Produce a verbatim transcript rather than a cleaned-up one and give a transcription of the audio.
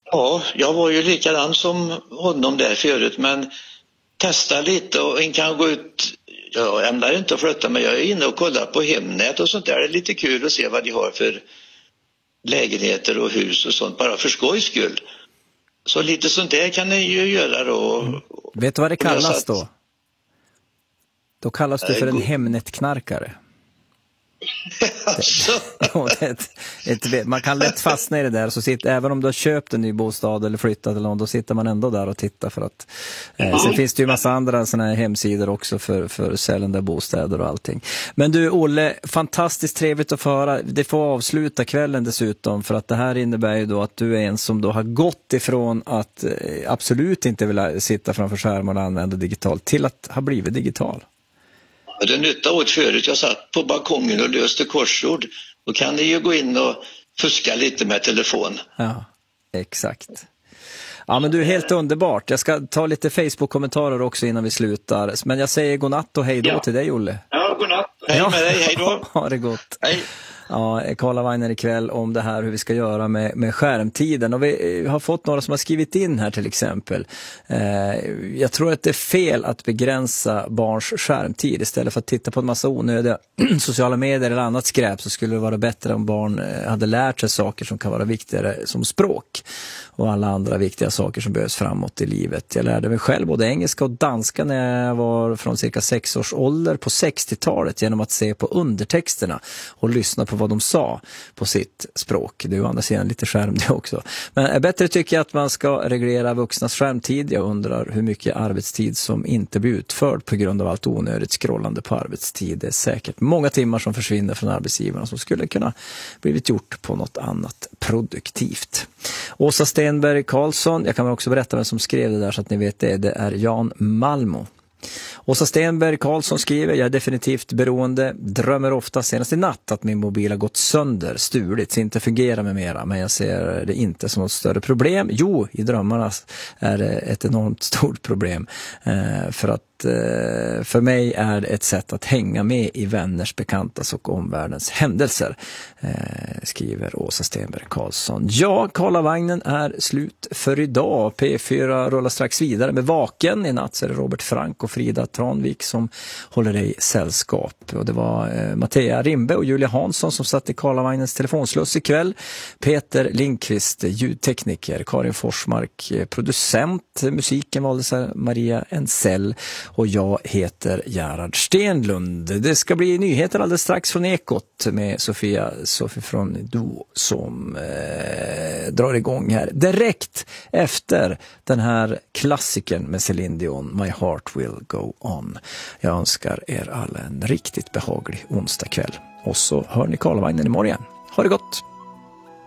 Ja, jag var ju likadan som honom där förut, men testa lite och en kan gå ut. Jag ämnar inte att flytta, men jag är inne och kollar på Hemnet och sånt där. Det är lite kul att se vad de har för lägenheter och hus och sånt, bara för skojs skull. Så lite sånt där kan ni ju göra då. Mm. Vet du vad det kallas då? Då kallas du för en Hemnet-knarkare. Alltså. Det, ett, ett, man kan lätt fastna i det där, så sitter, även om du har köpt en ny bostad eller flyttat eller något, då sitter man ändå där och tittar för att eh, sen finns det ju massa andra såna här hemsidor också för, för säljande bostäder och allting. Men du Olle, fantastiskt trevligt att få höra. Det får avsluta kvällen dessutom, för att det här innebär ju då att du är en som då har gått ifrån att eh, absolut inte vilja sitta framför skärmen och använda digitalt till att ha blivit digital. Det nytta åt förut. Jag satt på balkongen och löste korsord. Då kan ni ju gå in och fuska lite med telefon. Ja, exakt. Ja, men du är helt underbart. Jag ska ta lite Facebook-kommentarer också innan vi slutar. Men jag säger godnatt och hej då ja. till dig, Olle. Ja, godnatt. Hej ja. med dig, hej då. Ha det gott. Hej. Ja, Karla Weiner ikväll om det här hur vi ska göra med, med skärmtiden. Och vi har fått några som har skrivit in här till exempel. Eh, jag tror att det är fel att begränsa barns skärmtid. Istället för att titta på en massa onödiga sociala medier eller annat skräp, så skulle det vara bättre om barn hade lärt sig saker som kan vara viktigare som språk och alla andra viktiga saker som behövs framåt i livet. Jag lärde mig själv både engelska och danska när jag var från cirka sex års ålder på sextiotalet genom att se på undertexterna och lyssna på vad de sa på sitt språk. Det är ju andra sidan lite skärm det också. Men bättre tycker jag att man ska reglera vuxnas skärmtid. Jag undrar hur mycket arbetstid som inte blir utförd på grund av allt onödigt scrollande på arbetstid. Det är säkert många timmar som försvinner från arbetsgivarna som skulle kunna blivit gjort på något annat produktivt. Åsa Stenberg Karlsson, jag kan också berätta vem som skrev det där så att ni vet det. Det är Jan Malmo. Åsa Stenberg Karlsson skriver: jag är definitivt beroende, drömmer ofta senast i natt att min mobil har gått sönder, stulit, så inte fungerar med mera, men jag ser det inte som något större problem. Jo, i drömmarna är det ett enormt stort problem, eh, för att eh, för mig är det ett sätt att hänga med i vänners, bekantas och omvärldens händelser, eh, skriver Åsa Stenberg Karlsson. Ja, Karlavagnen är slut för idag. P fyra rullar strax vidare med Vaken. I natt så är det Robert Frank och Frida Tranvik som håller dig sällskap. Och det var eh, Mattea Rimbe och Julia Hansson som satt i Karlavagnens telefonsluss ikväll. Peter Lindqvist, ljudtekniker. Karin Forsmark, producent. Musiken valdes av Maria Ensell. Och jag heter Gerhard Stenlund. Det ska bli nyheter alldeles strax från Ekot med Sofia Sofie från Do som eh, drar igång här direkt efter den här klassikern med Celine Dion, My Heart Will Go On. Jag önskar er alla en riktigt behaglig onsdag kväll. Och så hör ni Karlavagnen imorgon igen. Ha det gott!